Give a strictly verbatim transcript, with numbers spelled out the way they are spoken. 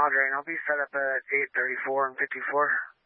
Roger, and I'll be set up at eight thirty-four and fifty-four.